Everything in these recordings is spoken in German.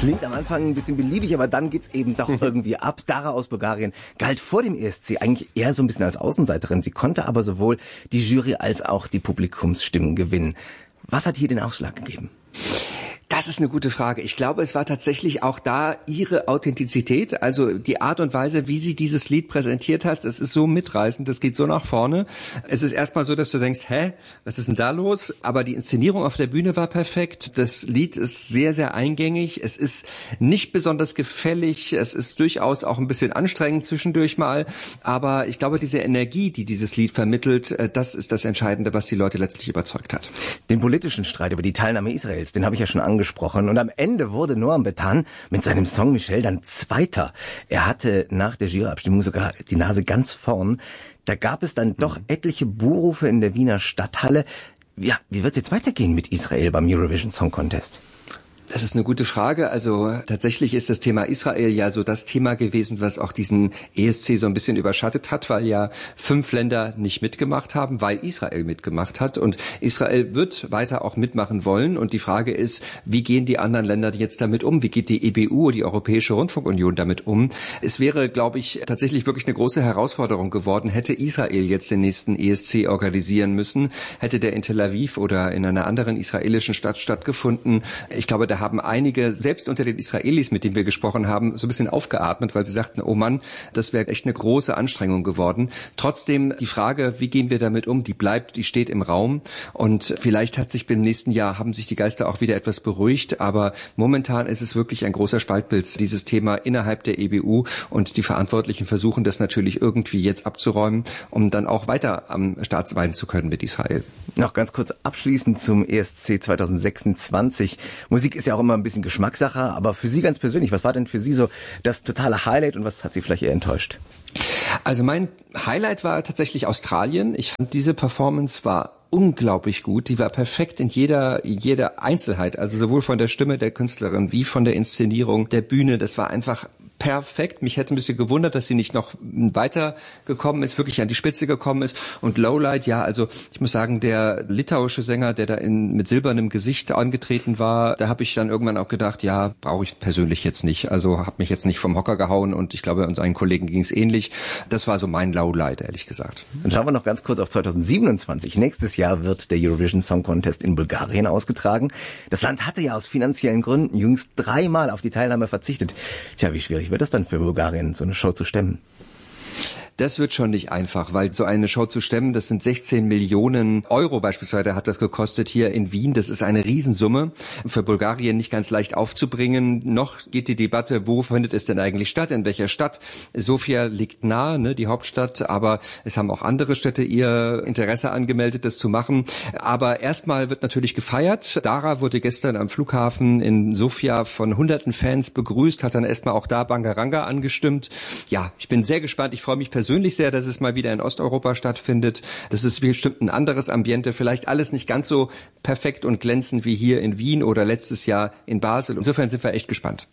Klingt am Anfang ein bisschen beliebig, aber dann geht's eben doch irgendwie ab. Dara aus Bulgarien galt vor dem ESC eigentlich eher so ein bisschen als Außenseiterin. Sie konnte aber sowohl die Jury als auch die Publikumsstimmen gewinnen. Was hat hier den Ausschlag gegeben? Das ist eine gute Frage. Ich glaube, es war tatsächlich auch da ihre Authentizität, also die Art und Weise, wie sie dieses Lied präsentiert hat. Es ist so mitreißend, das geht so nach vorne. Es ist erstmal so, dass du denkst, was ist denn da los? Aber die Inszenierung auf der Bühne war perfekt. Das Lied ist sehr, sehr eingängig. Es ist nicht besonders gefällig. Es ist durchaus auch ein bisschen anstrengend zwischendurch mal. Aber ich glaube, diese Energie, die dieses Lied vermittelt, das ist das Entscheidende, was die Leute letztlich überzeugt hat. Den politischen Streit über die Teilnahme Israels, den habe ich ja schon angesprochen. Und am Ende wurde Noam Betan mit seinem Song Michelle dann Zweiter. Er hatte nach der Juryabstimmung sogar die Nase ganz vorn. Da gab es dann doch etliche Buhrufe in der Wiener Stadthalle. Ja, wie wird es jetzt weitergehen mit Israel beim Eurovision Song Contest? Das ist eine gute Frage. Also tatsächlich ist das Thema Israel ja so das Thema gewesen, was auch diesen ESC so ein bisschen überschattet hat, weil ja 5 Länder nicht mitgemacht haben, weil Israel mitgemacht hat. Und Israel wird weiter auch mitmachen wollen. Und die Frage ist, wie gehen die anderen Länder jetzt damit um? Wie geht die EBU, die Europäische Rundfunkunion, damit um? Es wäre, glaube ich, tatsächlich wirklich eine große Herausforderung geworden, hätte Israel jetzt den nächsten ESC organisieren müssen, hätte der in Tel Aviv oder in einer anderen israelischen Stadt stattgefunden. Ich glaube, da haben einige, selbst unter den Israelis, mit denen wir gesprochen haben, so ein bisschen aufgeatmet, weil sie sagten, oh Mann, das wäre echt eine große Anstrengung geworden. Trotzdem, die Frage, wie gehen wir damit um, die bleibt, die steht im Raum. Und vielleicht haben sich die Geister auch wieder etwas beruhigt. Aber momentan ist es wirklich ein großer Spaltpilz, dieses Thema innerhalb der EBU. Und die Verantwortlichen versuchen das natürlich irgendwie jetzt abzuräumen, um dann auch weiter am Start sein zu können mit Israel. Noch ganz kurz abschließend zum ESC 2026. Musik ist ja auch immer ein bisschen Geschmackssache, aber für Sie ganz persönlich, was war denn für Sie so das totale Highlight und was hat Sie vielleicht eher enttäuscht? Also mein Highlight war tatsächlich Australien. Ich fand, diese Performance war unglaublich gut. Die war perfekt in jeder Einzelheit, also sowohl von der Stimme der Künstlerin wie von der Inszenierung der Bühne. Das war einfach perfekt. Mich hätte ein bisschen gewundert, dass sie nicht noch weiter gekommen ist, wirklich an die Spitze gekommen ist. Und Lowlight, ja, also ich muss sagen, der litauische Sänger, der da mit silbernem Gesicht angetreten war, da habe ich dann irgendwann auch gedacht, ja, brauche ich persönlich jetzt nicht. Also habe mich jetzt nicht vom Hocker gehauen und ich glaube, uns einen Kollegen ging es ähnlich. Das war so mein Lowlight, ehrlich gesagt. Dann schauen wir noch ganz kurz auf 2027. Nächstes Jahr wird der Eurovision Song Contest in Bulgarien ausgetragen. Das Land hatte ja aus finanziellen Gründen jüngst 3-mal auf die Teilnahme verzichtet. Tja, wie schwierig wird das dann für Bulgarien, so eine Show zu stemmen? Das wird schon nicht einfach, weil so eine Show zu stemmen, das sind 16 Millionen Euro beispielsweise hat das gekostet hier in Wien. Das ist eine Riesensumme, für Bulgarien nicht ganz leicht aufzubringen. Noch geht die Debatte, wo findet es denn eigentlich statt, in welcher Stadt? Sofia liegt nahe, ne, die Hauptstadt, aber es haben auch andere Städte ihr Interesse angemeldet, das zu machen. Aber erstmal wird natürlich gefeiert. Dara wurde gestern am Flughafen in Sofia von hunderten Fans begrüßt, hat dann erstmal auch da Bangaranga angestimmt. Ja, ich bin sehr gespannt. Ich freue mich persönlich sehr, dass es mal wieder in Osteuropa stattfindet. Das ist bestimmt ein anderes Ambiente, vielleicht alles nicht ganz so perfekt und glänzend wie hier in Wien oder letztes Jahr in Basel. Insofern sind wir echt gespannt.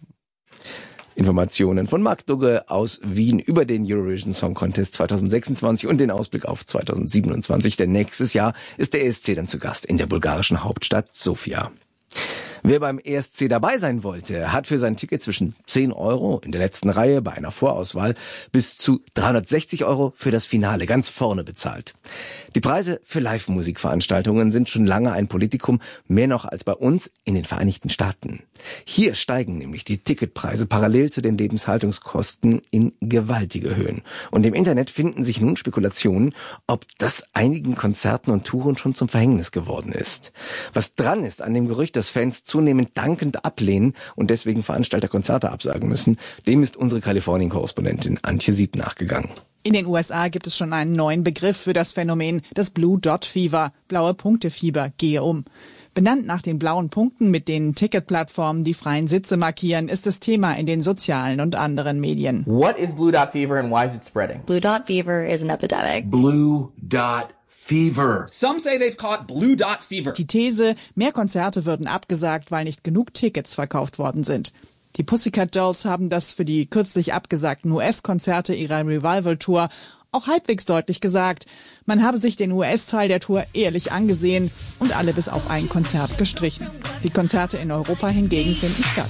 Informationen von Marc Dugge aus Wien über den Eurovision Song Contest 2026 und den Ausblick auf 2027. Denn nächstes Jahr ist der ESC dann zu Gast in der bulgarischen Hauptstadt Sofia. Wer beim ESC dabei sein wollte, hat für sein Ticket zwischen 10 € in der letzten Reihe bei einer Vorauswahl bis zu 360 € für das Finale ganz vorne bezahlt. Die Preise für Live-Musikveranstaltungen sind schon lange ein Politikum, mehr noch als bei uns in den Vereinigten Staaten. Hier steigen nämlich die Ticketpreise parallel zu den Lebenshaltungskosten in gewaltige Höhen. Und im Internet finden sich nun Spekulationen, ob das einigen Konzerten und Touren schon zum Verhängnis geworden ist. Was dran ist an dem Gerücht, dass Fans zunehmend dankend ablehnen und deswegen Veranstalter Konzerte absagen müssen, dem ist unsere Kalifornien-Korrespondentin Antje Sieb nachgegangen. In den USA gibt es schon einen neuen Begriff für das Phänomen, das Blue Dot Fever, blaue Punktefieber, gehe um. Benannt nach den blauen Punkten, mit denen Ticketplattformen die freien Sitze markieren, ist das Thema in den sozialen und anderen Medien. What is Blue Dot Fever and why is it spreading? Blue Dot Fever is an epidemic. Blue Dot Fever. Some say they've caught Blue Dot Fever. Die These, mehr Konzerte würden abgesagt, weil nicht genug Tickets verkauft worden sind. Die Pussycat Dolls haben das für die kürzlich abgesagten US-Konzerte ihrer Revival-Tour auch halbwegs deutlich gesagt, man habe sich den US-Teil der Tour ehrlich angesehen und alle bis auf ein Konzert gestrichen. Die Konzerte in Europa hingegen finden statt.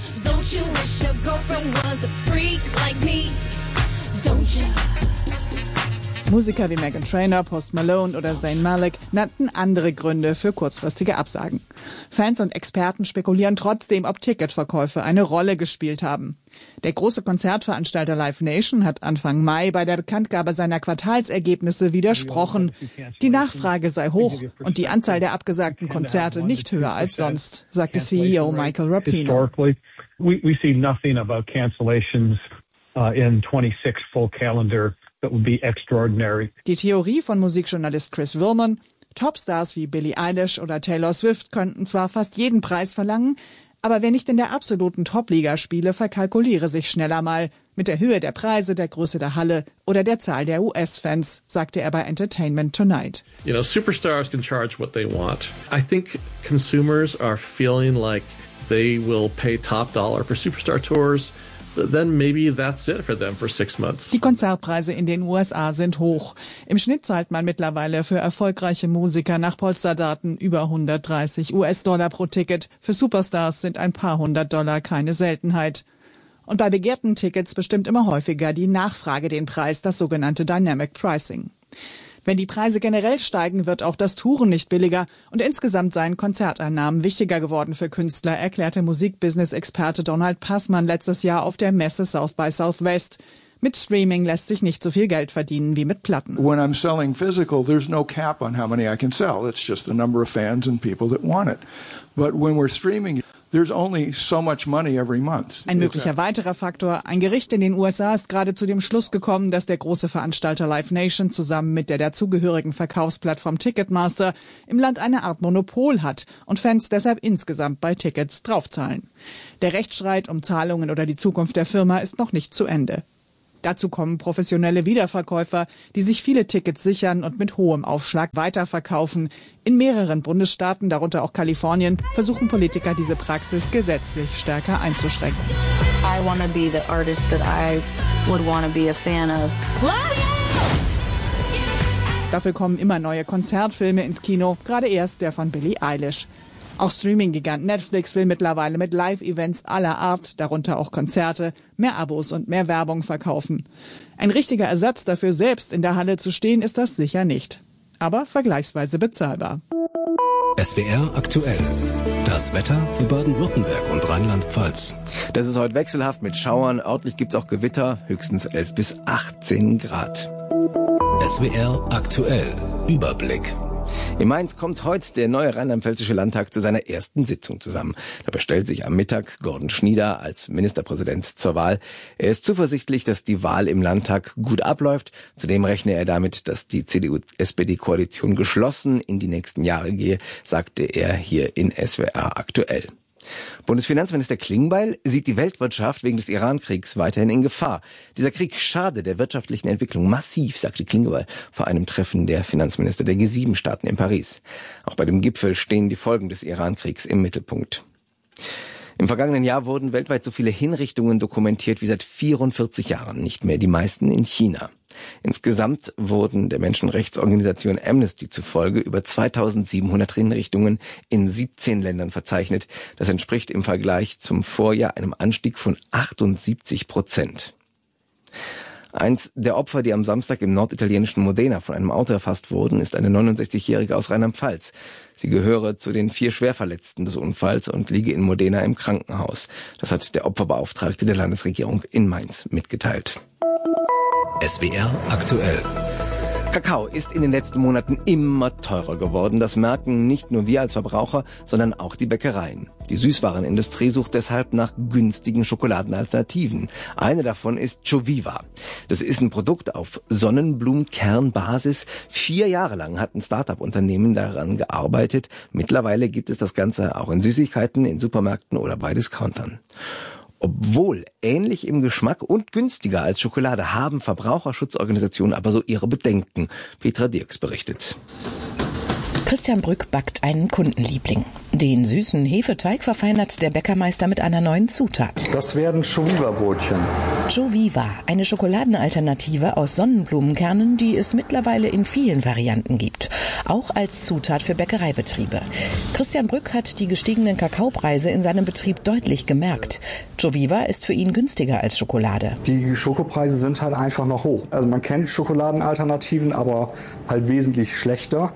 Musiker wie Meghan Trainor, Post Malone oder Zayn Malik nannten andere Gründe für kurzfristige Absagen. Fans und Experten spekulieren trotzdem, ob Ticketverkäufe eine Rolle gespielt haben. Der große Konzertveranstalter Live Nation hat Anfang Mai bei der Bekanntgabe seiner Quartalsergebnisse widersprochen. Die Nachfrage sei hoch und die Anzahl der abgesagten Konzerte nicht höher als sonst, sagte CEO Michael Rapino. We see nothing about cancellations in 26 full calendar. That would be extraordinary. Die Theorie von Musikjournalist Chris Willman: Topstars wie Billie Eilish oder Taylor Swift könnten zwar fast jeden Preis verlangen, aber wer nicht in der absoluten Top-Liga spiele, verkalkuliere sich schneller mal mit der Höhe der Preise, der Größe der Halle oder der Zahl der US-Fans, sagte er bei Entertainment Tonight. You know, superstars can charge what they want. I think consumers are feeling like they will pay top dollar for superstar tours. Then maybe that's it for them for 6 months. Die Konzertpreise in den USA sind hoch. Im Schnitt zahlt man mittlerweile für erfolgreiche Musiker nach Polsterdaten über 130 US-Dollar pro Ticket. Für Superstars sind ein paar $100 keine Seltenheit. Und bei begehrten Tickets bestimmt immer häufiger die Nachfrage den Preis, das sogenannte Dynamic Pricing. Wenn die Preise generell steigen, wird auch das Touren nicht billiger und insgesamt seien Konzerteinnahmen wichtiger geworden für Künstler, erklärte Musikbusiness-Experte Donald Passmann letztes Jahr auf der Messe South by Southwest. Mit Streaming lässt sich nicht so viel Geld verdienen wie mit Platten. When I'm selling physical, there's no cap on how many I can sell. It's just the number of fans and people that want it. But when we're streaming, there's only so much money every month. Ein möglicher weiterer Faktor: Ein Gericht in den USA ist gerade zu dem Schluss gekommen, dass der große Veranstalter Live Nation zusammen mit der dazugehörigen Verkaufsplattform Ticketmaster im Land eine Art Monopol hat und Fans deshalb insgesamt bei Tickets draufzahlen. Der Rechtsstreit um Zahlungen oder die Zukunft der Firma ist noch nicht zu Ende. Dazu kommen professionelle Wiederverkäufer, die sich viele Tickets sichern und mit hohem Aufschlag weiterverkaufen. In mehreren Bundesstaaten, darunter auch Kalifornien, versuchen Politiker, diese Praxis gesetzlich stärker einzuschränken. I want to be the artist that I would want to be a fan of. Dafür kommen immer neue Konzertfilme ins Kino, gerade erst der von Billie Eilish. Auch Streaming-Gigant Netflix will mittlerweile mit Live-Events aller Art, darunter auch Konzerte, mehr Abos und mehr Werbung verkaufen. Ein richtiger Ersatz dafür, selbst in der Halle zu stehen, ist das sicher nicht. Aber vergleichsweise bezahlbar. SWR aktuell. Das Wetter für Baden-Württemberg und Rheinland-Pfalz. Das ist heute wechselhaft mit Schauern. Örtlich gibt's auch Gewitter, höchstens 11 bis 18 Grad. SWR aktuell. Überblick. In Mainz kommt heute der neue Rheinland-Pfälzische Landtag zu seiner ersten Sitzung zusammen. Dabei stellt sich am Mittag Gordon Schnieder als Ministerpräsident zur Wahl. Er ist zuversichtlich, dass die Wahl im Landtag gut abläuft. Zudem rechne er damit, dass die CDU-SPD-Koalition geschlossen in die nächsten Jahre gehe, sagte er hier in SWR aktuell. Bundesfinanzminister Klingbeil sieht die Weltwirtschaft wegen des Iran-Kriegs weiterhin in Gefahr. Dieser Krieg schade der wirtschaftlichen Entwicklung massiv, sagte Klingbeil vor einem Treffen der Finanzminister der G7-Staaten in Paris. Auch bei dem Gipfel stehen die Folgen des Iran-Kriegs im Mittelpunkt. Im vergangenen Jahr wurden weltweit so viele Hinrichtungen dokumentiert wie seit 44 Jahren, nicht mehr, die meisten in China. Insgesamt wurden der Menschenrechtsorganisation Amnesty zufolge über 2700 Hinrichtungen in 17 Ländern verzeichnet. Das entspricht im Vergleich zum Vorjahr einem Anstieg von 78%. Eins der Opfer, die am Samstag im norditalienischen Modena von einem Auto erfasst wurden, ist eine 69-Jährige aus Rheinland-Pfalz. Sie gehöre zu den 4 Schwerverletzten des Unfalls und liege in Modena im Krankenhaus. Das hat der Opferbeauftragte der Landesregierung in Mainz mitgeteilt. SWR aktuell. Kakao ist in den letzten Monaten immer teurer geworden. Das merken nicht nur wir als Verbraucher, sondern auch die Bäckereien. Die Süßwarenindustrie sucht deshalb nach günstigen Schokoladenalternativen. Eine davon ist Joviva. Das ist ein Produkt auf Sonnenblumenkernbasis. 4 Jahre lang hat ein Start-up-Unternehmen daran gearbeitet. Mittlerweile gibt es das Ganze auch in Süßigkeiten, in Supermärkten oder bei Discountern. Obwohl ähnlich im Geschmack und günstiger als Schokolade, haben Verbraucherschutzorganisationen aber so ihre Bedenken. Petra Dirks berichtet. Christian Brück backt einen Kundenliebling. Den süßen Hefeteig verfeinert der Bäckermeister mit einer neuen Zutat. Das werden Joviva-Brötchen. Joviva, eine Schokoladenalternative aus Sonnenblumenkernen, die es mittlerweile in vielen Varianten gibt. Auch als Zutat für Bäckereibetriebe. Christian Brück hat die gestiegenen Kakaopreise in seinem Betrieb deutlich gemerkt. Joviva ist für ihn günstiger als Schokolade. Die Schokopreise sind halt einfach noch hoch. Also man kennt Schokoladenalternativen, aber halt wesentlich schlechter.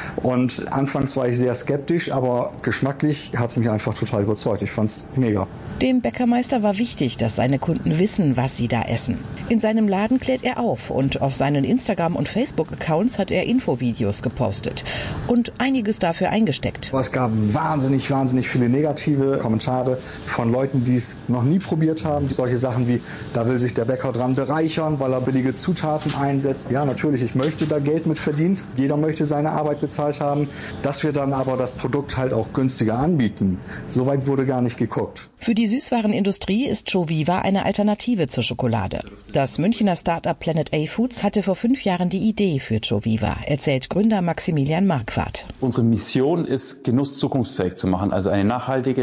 Und anfangs war ich sehr skeptisch, aber geschmacklich hat es mich einfach total überzeugt. Ich fand's mega. Dem Bäckermeister war wichtig, dass seine Kunden wissen, was sie da essen. In seinem Laden klärt er auf und auf seinen Instagram- und Facebook-Accounts hat er Infovideos gepostet und einiges dafür eingesteckt. Es gab wahnsinnig viele negative Kommentare von Leuten, die es noch nie probiert haben. Solche Sachen wie, da will sich der Bäcker dran bereichern, weil er billige Zutaten einsetzt. Ja, natürlich, ich möchte da Geld mit verdienen. Jeder möchte seine Arbeit bezahlt haben. Dass wir dann aber das Produkt halt auch günstiger anbieten, soweit wurde gar nicht geguckt. Für die Süßwarenindustrie ist Joviva eine Alternative zur Schokolade. Das Münchner Start-up Planet A Foods hatte vor 5 Jahren die Idee für Joviva, erzählt Gründer Maximilian Marquardt. Unsere Mission ist, Genuss zukunftsfähig zu machen, also eine nachhaltige,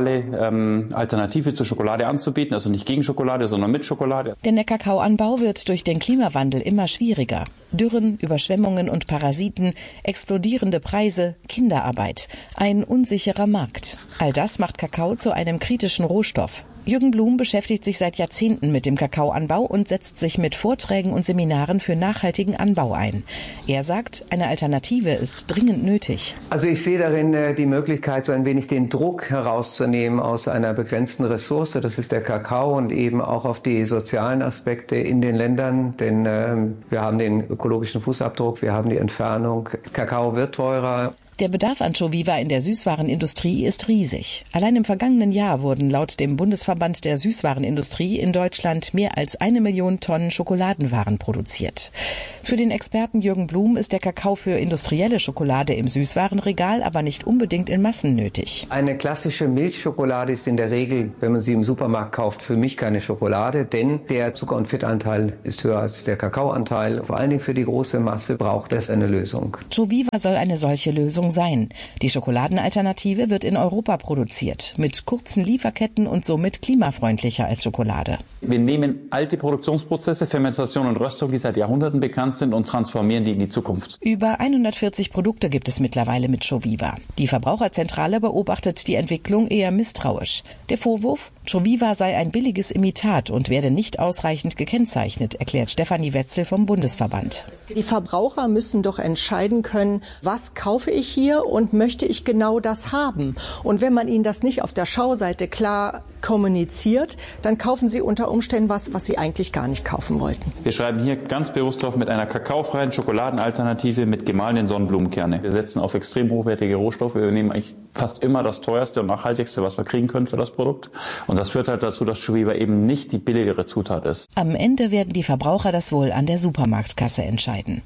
lokale Alternative zur Schokolade anzubieten, also nicht gegen Schokolade, sondern mit Schokolade. Denn der Kakaoanbau wird durch den Klimawandel immer schwieriger. Dürren, Überschwemmungen und Parasiten, explodierende Preise, Kinderarbeit, ein unsicherer Markt. All das macht Kakao zu einem kritischen Rohstoff. Jürgen Blum beschäftigt sich seit Jahrzehnten mit dem Kakaoanbau und setzt sich mit Vorträgen und Seminaren für nachhaltigen Anbau ein. Er sagt, eine Alternative ist dringend nötig. Also ich sehe darin die Möglichkeit, so ein wenig den Druck herauszunehmen aus einer begrenzten Ressource. Das ist der Kakao und eben auch auf die sozialen Aspekte in den Ländern. Denn wir haben den ökologischen Fußabdruck, wir haben die Entfernung. Kakao wird teurer. Der Bedarf an Joviva in der Süßwarenindustrie ist riesig. Allein im vergangenen Jahr wurden laut dem Bundesverband der Süßwarenindustrie in Deutschland mehr als 1 Million Tonnen Schokoladenwaren produziert. Für den Experten Jürgen Blum ist der Kakao für industrielle Schokolade im Süßwarenregal aber nicht unbedingt in Massen nötig. Eine klassische Milchschokolade ist in der Regel, wenn man sie im Supermarkt kauft, für mich keine Schokolade, denn der Zucker- und Fettanteil ist höher als der Kakaoanteil. Vor allen Dingen für die große Masse braucht es eine Lösung. Joviva soll eine solche Lösung sein. Die Schokoladenalternative wird in Europa produziert, mit kurzen Lieferketten und somit klimafreundlicher als Schokolade. Wir nehmen alte Produktionsprozesse, Fermentation und Röstung, die seit Jahrhunderten bekannt sind, und transformieren die in die Zukunft. Über 140 Produkte gibt es mittlerweile mit Joviva. Die Verbraucherzentrale beobachtet die Entwicklung eher misstrauisch. Der Vorwurf, Joviva sei ein billiges Imitat und werde nicht ausreichend gekennzeichnet, erklärt Stefanie Wetzel vom Bundesverband. Die Verbraucher müssen doch entscheiden können, was kaufe ich hier und möchte ich genau das haben. Und wenn man ihnen das nicht auf der Schauseite klar kommuniziert, dann kaufen sie unter Umständen was sie eigentlich gar nicht kaufen wollten. Wir schreiben hier ganz bewusst drauf, mit einer kakaofreien Schokoladenalternative mit gemahlenen Sonnenblumenkerne. Wir setzen auf extrem hochwertige Rohstoffe. Wir nehmen eigentlich fast immer das teuerste und nachhaltigste, was wir kriegen können für das Produkt. Und das führt halt dazu, dass Joviva eben nicht die billigere Zutat ist. Am Ende werden die Verbraucher das wohl an der Supermarktkasse entscheiden.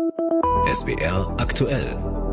SWR aktuell.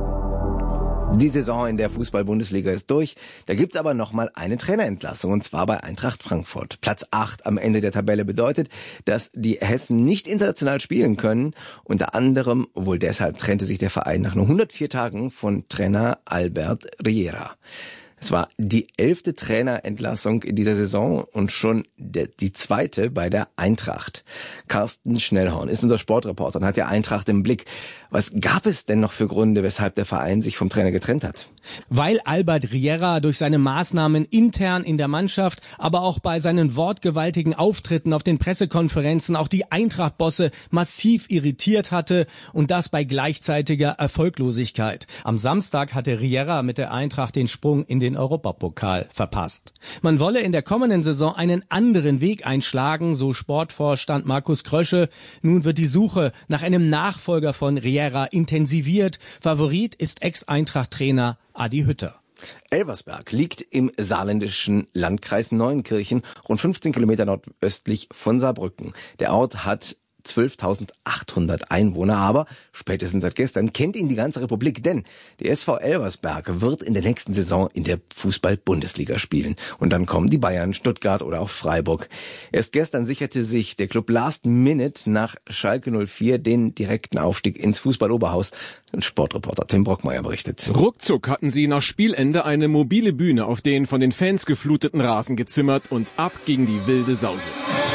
Die Saison in der Fußball-Bundesliga ist durch. Da gibt's aber nochmal eine Trainerentlassung, und zwar bei Eintracht Frankfurt. Platz 8 am Ende der Tabelle bedeutet, dass die Hessen nicht international spielen können. Unter anderem wohl deshalb trennte sich der Verein nach nur 104 Tagen von Trainer Albert Riera. Es war die 11. Trainerentlassung in dieser Saison und schon die 2. bei der Eintracht. Carsten Schnellhorn ist unser Sportreporter und hat die Eintracht im Blick. Was gab es denn noch für Gründe, weshalb der Verein sich vom Trainer getrennt hat? Weil Albert Riera durch seine Maßnahmen intern in der Mannschaft, aber auch bei seinen wortgewaltigen Auftritten auf den Pressekonferenzen auch die Eintracht-Bosse massiv irritiert hatte, und das bei gleichzeitiger Erfolglosigkeit. Am Samstag hatte Riera mit der Eintracht den Sprung in den Europapokal verpasst. Man wolle in der kommenden Saison einen anderen Weg einschlagen, so Sportvorstand Markus Krösche. Nun wird die Suche nach einem Nachfolger von Riera intensiviert. Favorit ist Ex-Eintracht-Trainer Adi Hütter. Elversberg liegt im saarländischen Landkreis Neuenkirchen, rund 15 Kilometer nordöstlich von Saarbrücken. Der Ort hat 12.800 Einwohner, aber spätestens seit gestern kennt ihn die ganze Republik, denn die SV Elversberg wird in der nächsten Saison in der Fußball-Bundesliga spielen. Und dann kommen die Bayern, Stuttgart oder auch Freiburg. Erst gestern sicherte sich der Club last minute nach Schalke 04 den direkten Aufstieg ins Fußball-Oberhaus. Sportreporter Tim Brockmeier berichtet. Ruckzuck hatten sie nach Spielende eine mobile Bühne auf den von den Fans gefluteten Rasen gezimmert und ab ging die wilde Sause.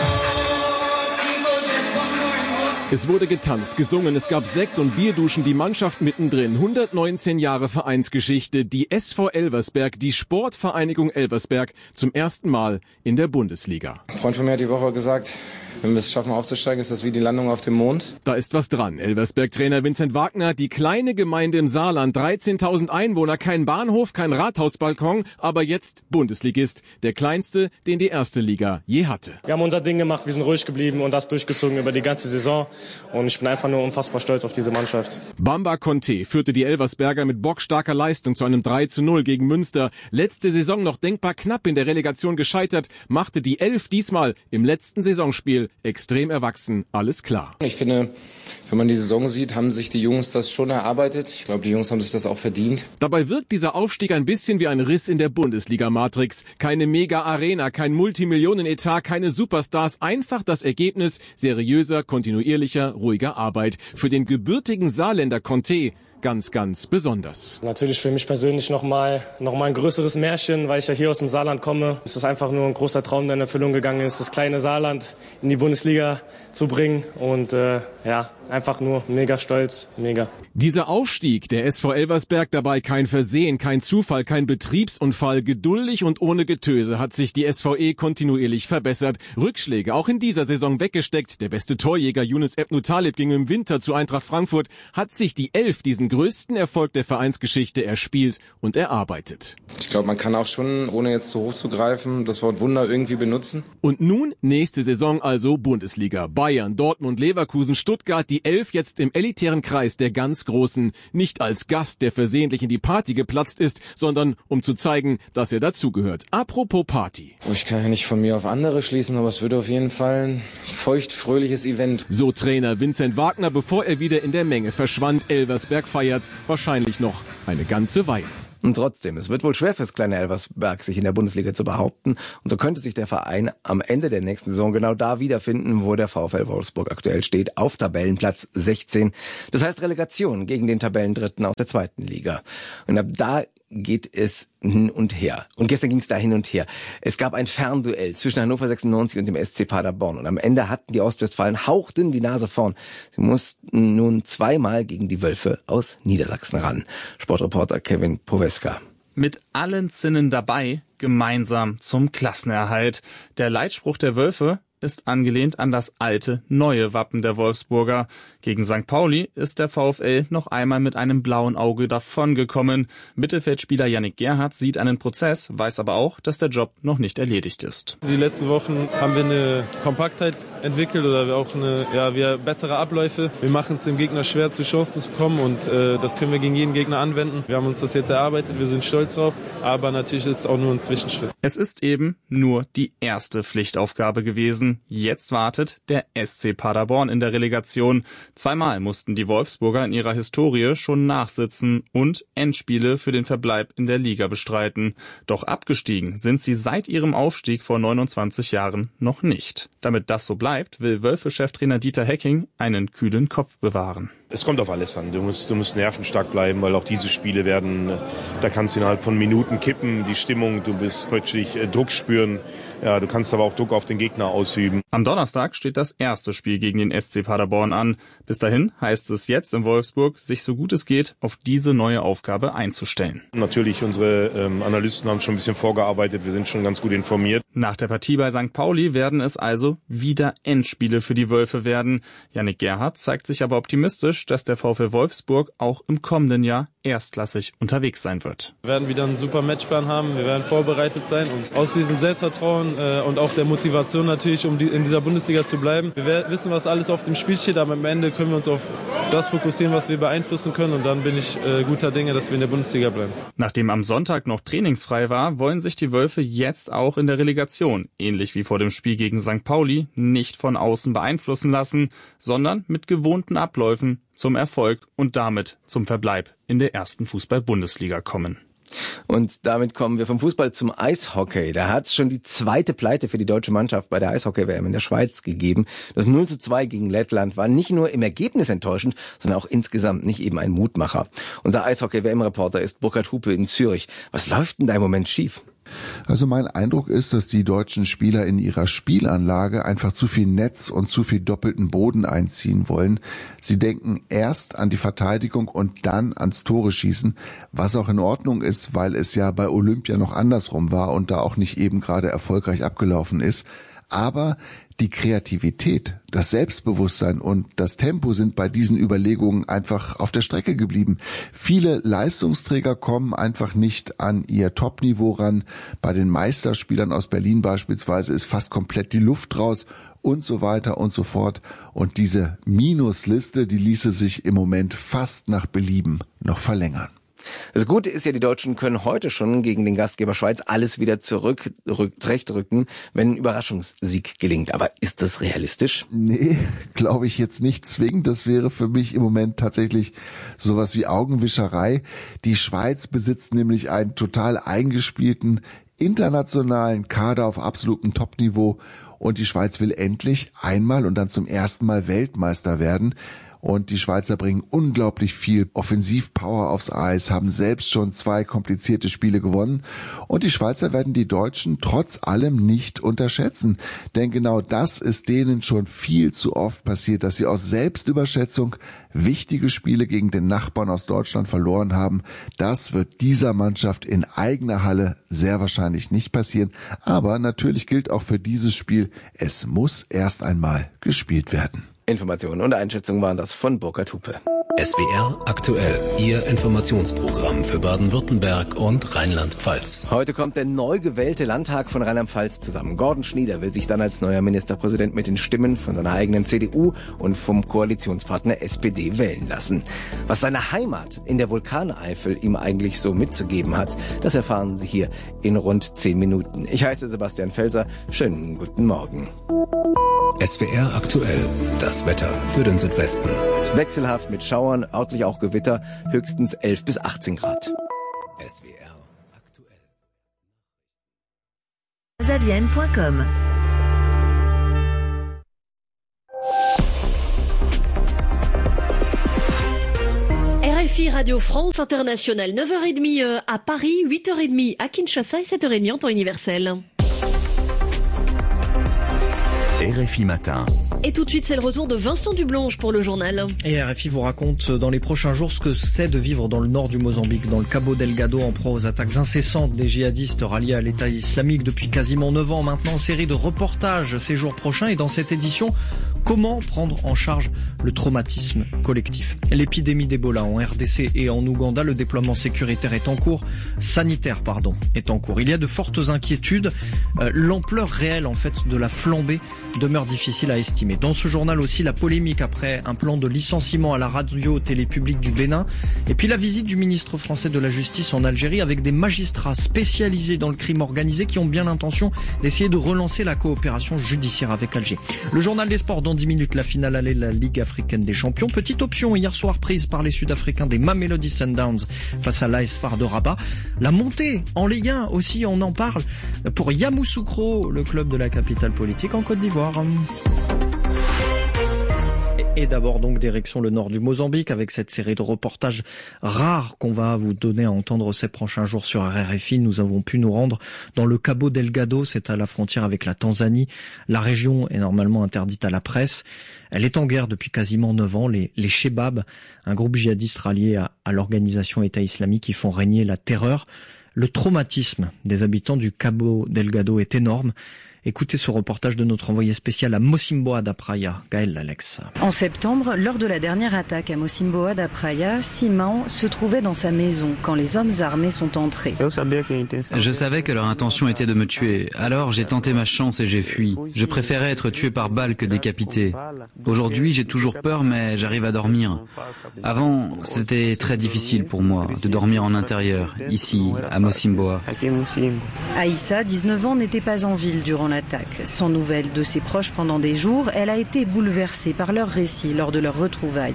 Es wurde getanzt, gesungen, es gab Sekt und Bierduschen, die Mannschaft mittendrin. 119 Jahre Vereinsgeschichte, die SV Elversberg, die Sportvereinigung Elversberg, zum ersten Mal in der Bundesliga. Ein Freund von mir hat die Woche gesagt, wenn wir es schaffen aufzusteigen, ist das wie die Landung auf dem Mond. Da ist was dran. Elversberg-Trainer Vincent Wagner, die kleine Gemeinde im Saarland, 13.000 Einwohner, kein Bahnhof, kein Rathausbalkon, aber jetzt Bundesligist, der kleinste, den die erste Liga je hatte. Wir haben unser Ding gemacht, wir sind ruhig geblieben und das durchgezogen über die ganze Saison und ich bin einfach nur unfassbar stolz auf diese Mannschaft. Bamba Conte führte die Elversberger mit bockstarker Leistung zu einem 3:0 gegen Münster. Letzte Saison noch denkbar knapp in der Relegation gescheitert, machte die 11 diesmal im letzten Saisonspiel extrem erwachsen, alles klar. Ich finde, wenn man die Saison sieht, haben sich die Jungs das schon erarbeitet. Ich glaube, die Jungs haben sich das auch verdient. Dabei wirkt dieser Aufstieg ein bisschen wie ein Riss in der Bundesliga-Matrix. Keine Mega-Arena, kein Multimillionen-Etat, keine Superstars, einfach das Ergebnis seriöser, kontinuierlicher, ruhiger Arbeit. Für den gebürtigen Saarländer Conte ganz, ganz besonders. Natürlich für mich persönlich noch mal ein größeres Märchen, weil ich ja hier aus dem Saarland komme. Es ist einfach nur ein großer Traum, der in Erfüllung gegangen ist, das kleine Saarland in die Bundesliga zu bringen und einfach nur mega stolz, mega. Dieser Aufstieg der SV Elversberg dabei kein Versehen, kein Zufall, kein Betriebsunfall. Geduldig und ohne Getöse hat sich die SVE kontinuierlich verbessert. Rückschläge auch in dieser Saison weggesteckt. Der beste Torjäger Yunus Ebnu Talib ging im Winter zu Eintracht Frankfurt. Hat sich die 11 diesen größten Erfolg der Vereinsgeschichte erspielt und erarbeitet. Ich glaube, man kann auch schon, ohne jetzt zu hoch zu greifen, das Wort Wunder irgendwie benutzen. Und nun nächste Saison also Bundesliga. Bayern, Dortmund, Leverkusen, Stuttgart, die 11 jetzt im elitären Kreis der ganz Großen. Nicht als Gast, der versehentlich in die Party geplatzt ist, sondern um zu zeigen, dass er dazugehört. Apropos Party. Ich kann ja nicht von mir auf andere schließen, aber es wird auf jeden Fall ein feuchtfröhliches Event. So Trainer Vincent Wagner, bevor er wieder in der Menge verschwand. Elversberg feiert wahrscheinlich noch eine ganze Weile. Und trotzdem, es wird wohl schwer fürs kleine Elversberg, sich in der Bundesliga zu behaupten. Und so könnte sich der Verein am Ende der nächsten Saison genau da wiederfinden, wo der VfL Wolfsburg aktuell steht, auf Tabellenplatz 16. Das heißt Relegation gegen den Tabellendritten aus der zweiten Liga. Und ab da geht es hin und her. Und gestern ging es da hin und her. Es gab ein Fernduell zwischen Hannover 96 und dem SC Paderborn. Und am Ende hatten die Ostwestfalen hauchdünn die Nase vorn. Sie mussten nun zweimal gegen die Wölfe aus Niedersachsen ran. Sportreporter Kevin Poweska. Mit allen Zinnen dabei, gemeinsam zum Klassenerhalt. Der Leitspruch der Wölfe ist angelehnt an das alte, neue Wappen der Wolfsburger. Gegen St. Pauli ist der VfL noch einmal mit einem blauen Auge davongekommen. Mittelfeldspieler Yannick Gerhardt sieht einen Prozess, weiß aber auch, dass der Job noch nicht erledigt ist. Die letzten Wochen haben wir eine Kompaktheit entwickelt oder auch wir bessere Abläufe. Wir machen es dem Gegner schwer, zu Chancen zu kommen und das können wir gegen jeden Gegner anwenden. Wir haben uns das jetzt erarbeitet, wir sind stolz drauf, aber natürlich ist es auch nur ein Zwischenschritt. Es ist eben nur die erste Pflichtaufgabe gewesen. Jetzt wartet der SC Paderborn in der Relegation. Zweimal mussten die Wolfsburger in ihrer Historie schon nachsitzen und Endspiele für den Verbleib in der Liga bestreiten. Doch abgestiegen sind sie seit ihrem Aufstieg vor 29 Jahren noch nicht. Damit das so bleibt, will Wölfe-Cheftrainer Dieter Hecking einen kühlen Kopf bewahren. Es kommt auf alles an. Du musst nervenstark bleiben, weil auch diese Spiele da kannst du innerhalb von Minuten kippen, die Stimmung, du wirst plötzlich Druck spüren. Ja, du kannst aber auch Druck auf den Gegner ausüben. Am Donnerstag steht das erste Spiel gegen den SC Paderborn an. Bis dahin heißt es jetzt in Wolfsburg, sich so gut es geht auf diese neue Aufgabe einzustellen. Natürlich, unsere Analysten haben schon ein bisschen vorgearbeitet, wir sind schon ganz gut informiert. Nach der Partie bei St. Pauli werden es also wieder Endspiele für die Wölfe werden. Yannick Gerhardt zeigt sich aber optimistisch, dass der VfL Wolfsburg auch im kommenden Jahr erstklassig unterwegs sein wird. Wir werden wieder einen super Matchplan haben, wir werden vorbereitet sein und aus diesem Selbstvertrauen und auch der Motivation natürlich, um in dieser Bundesliga zu bleiben. Wir wissen, was alles auf dem Spiel steht, aber am Ende können wir uns auf das fokussieren, was wir beeinflussen können und dann bin ich guter Dinge, dass wir in der Bundesliga bleiben. Nachdem am Sonntag noch trainingsfrei war, wollen sich die Wölfe jetzt auch in der Relegation, ähnlich wie vor dem Spiel gegen St. Pauli, nicht von außen beeinflussen lassen, sondern mit gewohnten Abläufen zum Erfolg und damit zum Verbleib in der ersten Fußball-Bundesliga kommen. Und damit kommen wir vom Fußball zum Eishockey. Da hat es schon die zweite Pleite für die deutsche Mannschaft bei der Eishockey-WM in der Schweiz gegeben. Das 0:2 gegen Lettland war nicht nur im Ergebnis enttäuschend, sondern auch insgesamt nicht eben ein Mutmacher. Unser Eishockey-WM-Reporter ist Burkhard Hupe in Zürich. Was läuft denn da im Moment schief? Also mein Eindruck ist, dass die deutschen Spieler in ihrer Spielanlage einfach zu viel Netz und zu viel doppelten Boden einziehen wollen. Sie denken erst an die Verteidigung und dann ans Tore schießen, was auch in Ordnung ist, weil es ja bei Olympia noch andersrum war und da auch nicht eben gerade erfolgreich abgelaufen ist. Aber die Kreativität, das Selbstbewusstsein und das Tempo sind bei diesen Überlegungen einfach auf der Strecke geblieben. Viele Leistungsträger kommen einfach nicht an ihr Topniveau ran. Bei den Meisterspielern aus Berlin beispielsweise ist fast komplett die Luft raus und so weiter und so fort. Und diese Minusliste, die ließe sich im Moment fast nach Belieben noch verlängern. Das Gute ist ja, die Deutschen können heute schon gegen den Gastgeber Schweiz alles wieder zurechtrücken, wenn ein Überraschungssieg gelingt. Aber ist das realistisch? Nee, glaube ich jetzt nicht zwingend. Das wäre für mich im Moment tatsächlich sowas wie Augenwischerei. Die Schweiz besitzt nämlich einen total eingespielten internationalen Kader auf absolutem Topniveau. Und die Schweiz will endlich einmal und dann zum ersten Mal Weltmeister werden. Und die Schweizer bringen unglaublich viel Offensivpower aufs Eis, haben selbst schon 2 komplizierte Spiele gewonnen. Und die Schweizer werden die Deutschen trotz allem nicht unterschätzen. Denn genau das ist denen schon viel zu oft passiert, dass sie aus Selbstüberschätzung wichtige Spiele gegen den Nachbarn aus Deutschland verloren haben. Das wird dieser Mannschaft in eigener Halle sehr wahrscheinlich nicht passieren. Aber natürlich gilt auch für dieses Spiel, es muss erst einmal gespielt werden. Informationen und Einschätzungen waren das von Burkhard Hupe. SWR aktuell, Ihr Informationsprogramm für Baden-Württemberg und Rheinland-Pfalz. Heute kommt der neu gewählte Landtag von Rheinland-Pfalz zusammen. Gordon Schnieder will sich dann als neuer Ministerpräsident mit den Stimmen von seiner eigenen CDU und vom Koalitionspartner SPD wählen lassen. Was seine Heimat in der Vulkaneifel ihm eigentlich so mitzugeben hat, das erfahren Sie hier in rund 10 Minuten. Ich heiße Sebastian Felser. Schönen guten Morgen. SWR aktuell, das Wetter für den Südwesten. Wechselhaft mit Schauern, örtlich auch Gewitter, höchstens 11 bis 18 Grad. SWR aktuell. Savienne.com RFI Radio France Internationale, 9h30 à Paris, 8h30 à Kinshasa et 7h30 en temps universel. RFI Matin. Et tout de suite, c'est le retour de Vincent Dublonge pour le journal. Et RFI vous raconte dans les prochains jours ce que c'est de vivre dans le nord du Mozambique, dans le Cabo Delgado, en proie aux attaques incessantes des djihadistes ralliés à l'État islamique depuis quasiment 9 ans maintenant. Série de reportages ces jours prochains et dans cette édition, comment prendre en charge le traumatisme collectif. L'épidémie d'Ebola en RDC et en Ouganda, le déploiement sécuritaire est en cours, est en cours. Il y a de fortes inquiétudes. L'ampleur réelle en fait de la flambée demeure difficile à estimer. Dans ce journal aussi, la polémique après un plan de licenciement à la radio-télé publique du Bénin. Et puis la visite du ministre français de la Justice en Algérie avec des magistrats spécialisés dans le crime organisé qui ont bien l'intention d'essayer de relancer la coopération judiciaire avec Alger. Le journal des sports dans 10 minutes, la finale allée de la Ligue africaine des champions. Petite option hier soir prise par les Sud-Africains des Mamelodi Sundowns face à l'AS FAR de Rabat. La montée en Ligue 1 aussi, on en parle pour Yamoussoukro, le club de la capitale politique en Côte d'Ivoire. Et d'abord donc direction le nord du Mozambique avec cette série de reportages rares qu'on va vous donner à entendre ces prochains jours sur RFI. Nous avons pu nous rendre dans le Cabo Delgado, c'est à la frontière avec la Tanzanie. La région est normalement interdite à la presse. Elle est en guerre depuis quasiment 9 ans. Les Chebab, un groupe djihadiste rallié à l'organisation État islamique qui font régner la terreur. Le traumatisme des habitants du Cabo Delgado est énorme. Écoutez ce reportage de notre envoyé spécial à Mocimboa da Praia, Gaël Alex. En septembre, lors de la dernière attaque à Mocimboa da Praia, Simão se trouvait dans sa maison quand les hommes armés sont entrés. Je savais que leur intention était de me tuer, alors j'ai tenté ma chance et j'ai fui. Je préférais être tué par balle que décapité. Aujourd'hui, j'ai toujours peur, mais j'arrive à dormir. Avant, c'était très difficile pour moi de dormir en intérieur, ici, à Mocimboa. Aïssa, 19 ans, n'était pas en ville durant l'attaque. Sans nouvelles de ses proches pendant des jours, elle a été bouleversée par leur récit lors de leurs retrouvailles.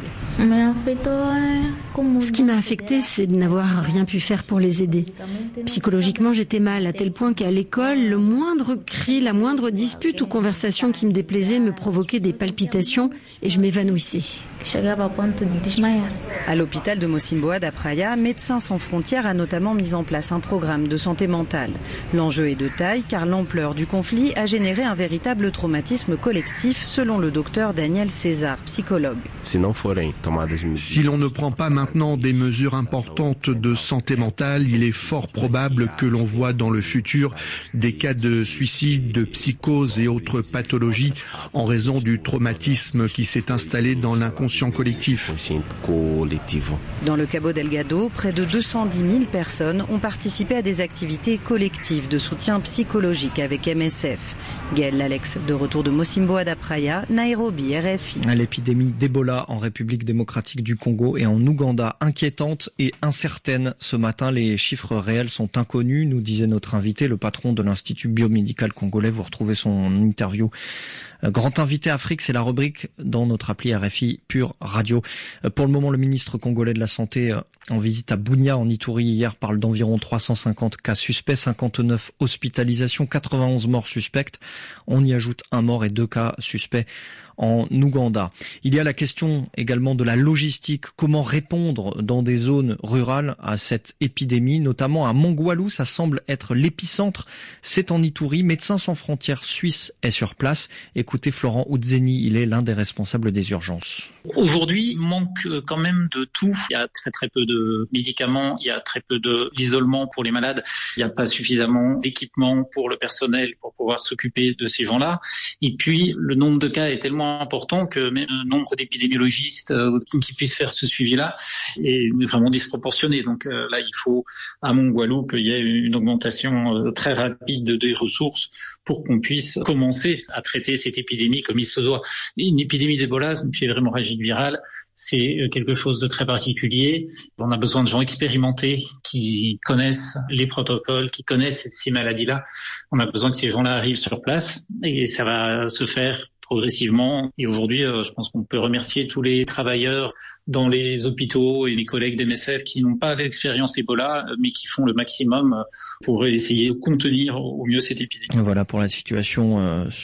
Ce qui m'a affectée, c'est de n'avoir rien pu faire pour les aider. Psychologiquement, j'étais mal, à tel point qu'à l'école, le moindre cri, la moindre dispute ou conversation qui me déplaisait me provoquait des palpitations et je m'évanouissais. À l'hôpital de Mocimboa da Praia, Médecins sans frontières a notamment mis en place un programme de santé mentale. L'enjeu est de taille car l'ampleur du conflit a généré un véritable traumatisme collectif selon le docteur Daniel César, psychologue. Si l'on ne prend pas maintenant des mesures importantes de santé mentale, il est fort probable que l'on voit dans le futur des cas de suicide, de psychose et autres pathologies en raison du traumatisme qui s'est installé dans l'inconscient collectif. Dans le Cabo Delgado, près de 210 000 personnes ont participé à des activités collectives de soutien psychologique avec MSF. Gaël Alex, de retour de Mocimboa da Praia, Nairobi, RFI. L'épidémie d'Ebola en République démocratique du Congo et en Ouganda, inquiétante et incertaine. Ce matin, les chiffres réels sont inconnus, nous disait notre invité, le patron de l'Institut biomédical congolais. Vous retrouvez son interview. Grand invité Afrique, c'est la rubrique dans notre appli RFI Pure Radio. Pour le moment, le ministre congolais de la Santé en visite à Bunia en Ituri hier parle d'environ 350 cas suspects, 59 hospitalisations, 91 morts suspectes. On y ajoute un mort et 2 cas suspects en Ouganda. Il y a la question également de la logistique. Comment répondre dans des zones rurales à cette épidémie, notamment à Mongwalu, ça semble être l'épicentre. C'est en Ituri. Médecins sans frontières suisses est sur place. Écoutez Florent Oudzeni, il est l'un des responsables des urgences. Aujourd'hui, il manque quand même de tout. Il y a très peu de médicaments, il y a très peu d'isolement pour les malades, il n'y a pas suffisamment d'équipements pour le personnel pour pouvoir s'occuper de ces gens-là. Et puis, le nombre de cas est tellement important que même le nombre d'épidémiologistes qui puissent faire ce suivi-là est vraiment disproportionné. Donc là, il faut à Mongwalu qu'il y ait une augmentation très rapide des ressources pour qu'on puisse commencer à traiter cette épidémie comme il se doit. Une épidémie d'Ebola, une fièvre hémorragique virale, c'est quelque chose de très particulier. On a besoin de gens expérimentés qui connaissent les protocoles, qui connaissent ces maladies-là. On a besoin que ces gens-là arrivent sur place et ça va se faire progressivement. Et aujourd'hui, je pense qu'on peut remercier tous les travailleurs dans les hôpitaux et les collègues d'MSF qui n'ont pas l'expérience Ebola, mais qui font le maximum pour essayer de contenir au mieux cette épidémie. Voilà pour la situation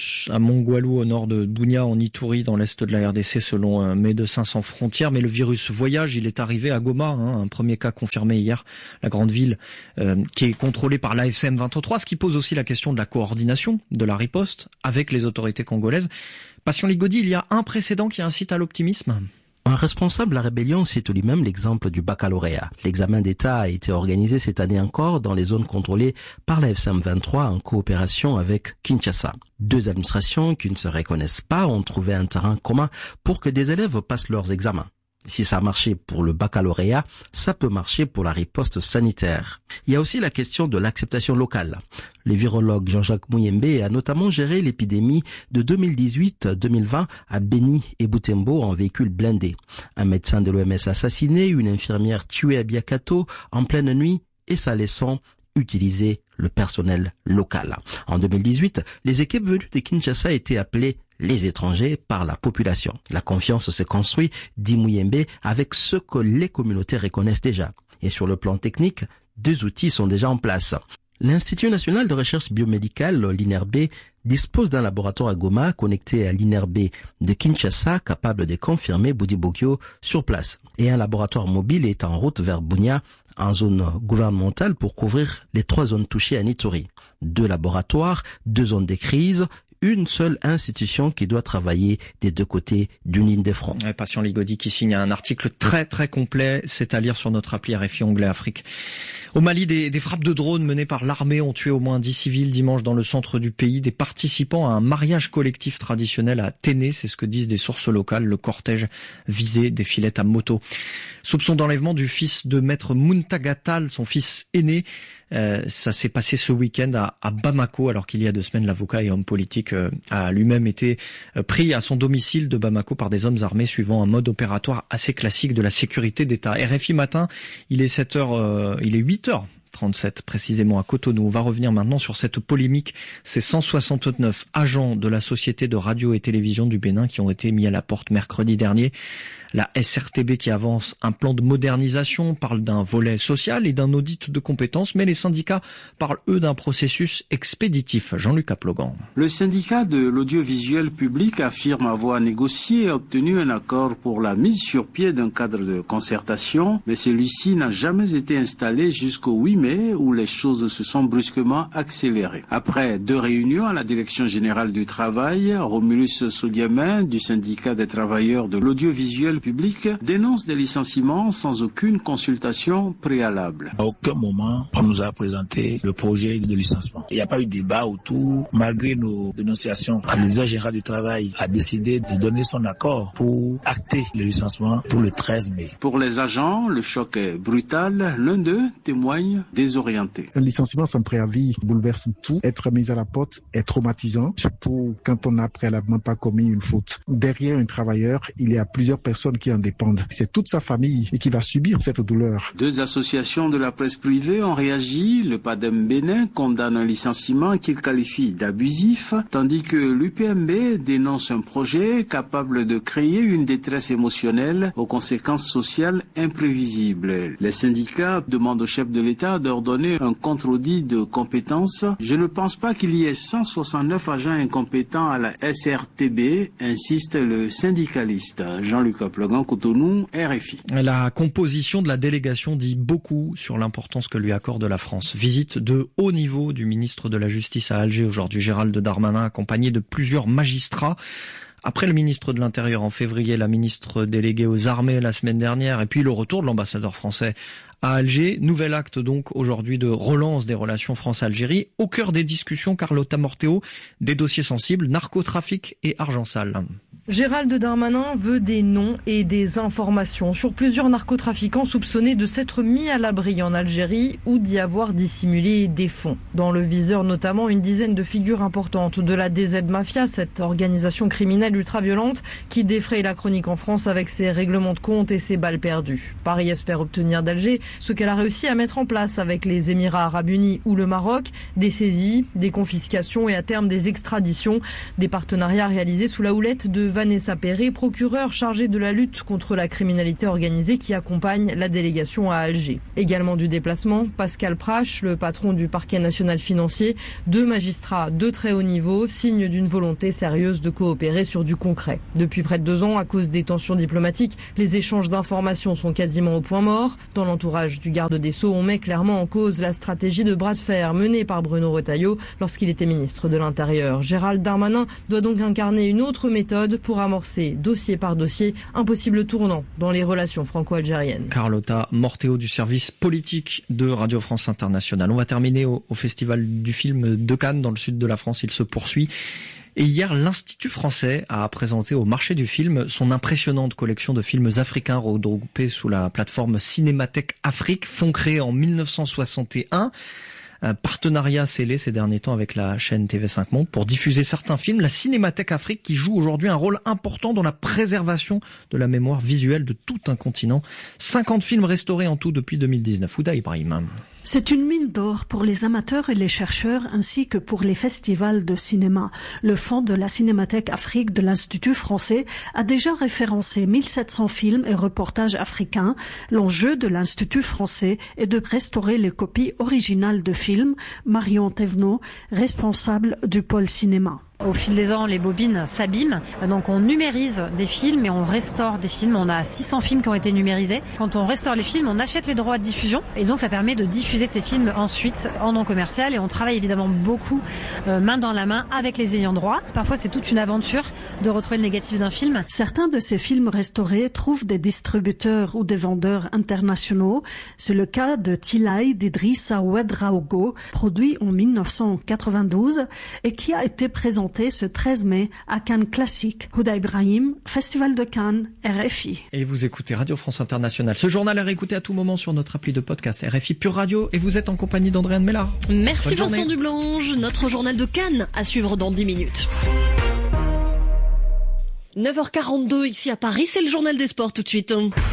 à Mongwalu, au nord de Bunia, en Ituri, dans l'est de la RDC, selon Médecins sans frontières. Mais le virus voyage, il est arrivé à Goma, un premier cas confirmé hier, la grande ville qui est contrôlée par l'AFCM 23, ce qui pose aussi la question de la coordination de la riposte avec les autorités congolaises. Passion Ligodi, il y a un précédent qui incite à l'optimisme. Un responsable de la rébellion cite lui-même l'exemple du baccalauréat. L'examen d'État a été organisé cette année encore dans les zones contrôlées par la FCM 23 en coopération avec Kinshasa. Deux administrations qui ne se reconnaissent pas ont trouvé un terrain commun pour que des élèves passent leurs examens. Si ça a marché pour le baccalauréat, ça peut marcher pour la riposte sanitaire. Il y a aussi la question de l'acceptation locale. Le virologue Jean-Jacques Muyembe a notamment géré l'épidémie de 2018-2020 à Beni et Butembo en véhicule blindé. Un médecin de l'OMS assassiné, une infirmière tuée à Biakato en pleine nuit et ça laissant utiliser le personnel local. En 2018, les équipes venues de Kinshasa étaient appelées les étrangers par la population. La confiance se construit, dit Muyembe, avec ce que les communautés reconnaissent déjà. Et sur le plan technique, 2 outils sont déjà en place. L'Institut national de recherche biomédicale, l'INRB, dispose d'un laboratoire à Goma connecté à l'INRB de Kinshasa capable de confirmer Budibokyo sur place. Et un laboratoire mobile est en route vers Bunia, en zone gouvernementale pour couvrir les 3 zones touchées à Ituri. 2 laboratoires, 2 zones de crise, une seule institution qui doit travailler des deux côtés d'une ligne de front. Patient Ligodi qui signe un article très très complet, c'est à lire sur notre appli RFI Onglet Afrique. Au Mali, des frappes de drones menées par l'armée ont tué au moins 10 civils dimanche dans le centre du pays, des participants à un mariage collectif traditionnel à Téné, c'est ce que disent des sources locales. Le cortège visé défilait à moto. Soupçon d'enlèvement du fils de maître Muntagatal, son fils aîné. Ça s'est passé ce week-end à Bamako, alors qu'il y a 2 semaines, l'avocat et homme politique a lui-même été pris à son domicile de Bamako par des hommes armés suivant un mode opératoire assez classique de la sécurité d'État. RFI matin, il est 8h37 précisément à Cotonou. On va revenir maintenant sur cette polémique. Ces 169 agents de la Société de radio et télévision du Bénin qui ont été mis à la porte mercredi dernier. La SRTB qui avance un plan de modernisation parle d'un volet social et d'un audit de compétences, mais les syndicats parlent eux d'un processus expéditif. Jean-Luc Aplogan. Le syndicat de l'audiovisuel public affirme avoir négocié et obtenu un accord pour la mise sur pied d'un cadre de concertation, mais celui-ci n'a jamais été installé jusqu'au 8 mai où les choses se sont brusquement accélérées. Après 2 réunions à la Direction générale du travail, Romulus Soudiamin du syndicat des travailleurs de l'audiovisuel public dénonce des licenciements sans aucune consultation préalable. À aucun moment, on nous a présenté le projet de licenciement. Il n'y a pas eu de débat autour, malgré nos dénonciations. La Direction générale du travail a décidé de donner son accord pour acter le licenciement pour le 13 mai. Pour les agents, le choc est brutal. L'un d'eux témoigne désorienté. Un licenciement sans préavis bouleverse tout. Être mis à la porte est traumatisant, surtout quand on n'a préalablement pas commis une faute. Derrière un travailleur, il y a plusieurs personnes qui en dépendent. C'est toute sa famille et qui va subir cette douleur. 2 associations de la presse privée ont réagi. Le PADEM Bénin condamne un licenciement qu'il qualifie d'abusif, tandis que l'UPMB dénonce un projet capable de créer une détresse émotionnelle aux conséquences sociales imprévisibles. Les syndicats demandent au chef de l'État d'ordonner un contre-audit de compétences. Je ne pense pas qu'il y ait 169 agents incompétents à la SRTB, insiste le syndicaliste. Jean-Luc Aplogan, Cotonou, RFI. La composition de la délégation dit beaucoup sur l'importance que lui accorde la France. Visite de haut niveau du ministre de la Justice à Alger aujourd'hui, Gérald Darmanin, accompagné de plusieurs magistrats. Après le ministre de l'Intérieur en février, la ministre déléguée aux armées la semaine dernière, et puis le retour de l'ambassadeur français à Alger. Nouvel acte donc aujourd'hui de relance des relations France-Algérie. Au cœur des discussions, Carlotta Morteo, des dossiers sensibles, narcotrafic et argent sale. Gérald Darmanin veut des noms et des informations sur plusieurs narcotrafiquants soupçonnés de s'être mis à l'abri en Algérie ou d'y avoir dissimulé des fonds. Dans le viseur notamment une dizaine de figures importantes de la DZ Mafia, cette organisation criminelle ultra-violente qui défraye la chronique en France avec ses règlements de compte et ses balles perdues. Paris espère obtenir d'Alger ce qu'elle a réussi à mettre en place avec les Émirats Arabes Unis ou le Maroc, des saisies, des confiscations et à terme des extraditions, des partenariats réalisés sous la houlette de Vanessa Perret, procureure chargée de la lutte contre la criminalité organisée qui accompagne la délégation à Alger. Également du déplacement, Pascal Prache, le patron du parquet national financier, 2 magistrats de très haut niveau, signe d'une volonté sérieuse de coopérer sur du concret. Depuis près de 2 ans, à cause des tensions diplomatiques, les échanges d'informations sont quasiment au point mort. Dans l'entourage du garde des Sceaux, on met clairement en cause la stratégie de bras de fer menée par Bruno Retailleau lorsqu'il était ministre de l'Intérieur. Gérald Darmanin doit donc incarner une autre méthode pour amorcer, dossier par dossier, un possible tournant dans les relations franco-algériennes. Carlotta Morteo du service politique de Radio France Internationale. On va terminer au Festival du film de Cannes, dans le sud de la France. Il se poursuit. Et hier, l'Institut français a présenté au marché du film son impressionnante collection de films africains regroupés sous la plateforme Cinémathèque Afrique, fonds créé en 1961. Un partenariat scellé ces derniers temps avec la chaîne TV5 Monde pour diffuser certains films. La Cinémathèque Afrique qui joue aujourd'hui un rôle important dans la préservation de la mémoire visuelle de tout un continent. 50 films restaurés en tout depuis 2019. Ouda Ibrahim. C'est une mine d'or pour les amateurs et les chercheurs ainsi que pour les festivals de cinéma. Le fonds de la Cinémathèque Afrique de l'Institut français a déjà référencé 1700 films et reportages africains. L'enjeu de l'Institut français est de restaurer les copies originales de films. Marion Thévenot, responsable du pôle cinéma. Au fil des ans, les bobines s'abîment, donc on numérise des films et on restaure des films. On a 600 films qui ont été numérisés. Quand on restaure les films, on achète les droits de diffusion et donc ça permet de diffuser ces films ensuite en non commercial et on travaille évidemment beaucoup main dans la main avec les ayants droit. Parfois c'est toute une aventure de retrouver le négatif d'un film. Certains de ces films restaurés trouvent des distributeurs ou des vendeurs internationaux. C'est le cas de Tilai d'Idrissa Ouedraogo, produit en 1992 et qui a été présenté ce 13 mai à Cannes Classique. Houda Ibrahim, Festival de Cannes, RFI. Et vous écoutez Radio France Internationale. Ce journal est réécouté à tout moment sur notre appli de podcast RFI Pure Radio et vous êtes en compagnie d'Andréane Mélard. Merci Vincent Dublanche. Notre journal de Cannes à suivre dans 10 minutes. 9h42 ici à Paris, c'est le journal des sports tout de suite.